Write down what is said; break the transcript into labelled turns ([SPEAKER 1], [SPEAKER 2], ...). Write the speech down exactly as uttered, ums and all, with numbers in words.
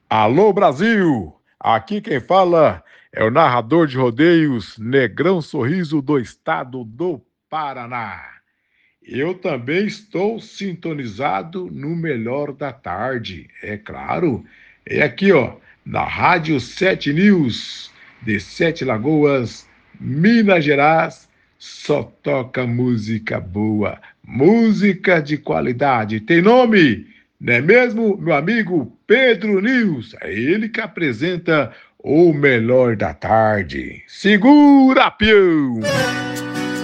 [SPEAKER 1] Alô, Brasil! Aqui quem fala é o narrador de rodeios Negrão Sorriso do estado do Paraná. Eu também estou sintonizado no melhor da tarde, é claro. É aqui, ó, na Rádio Sete News, de Sete Lagoas, Minas Gerais, só toca música boa, música de qualidade. Tem nome, não é mesmo, meu amigo Pedro News? É ele que apresenta o melhor da tarde. Segura, peão!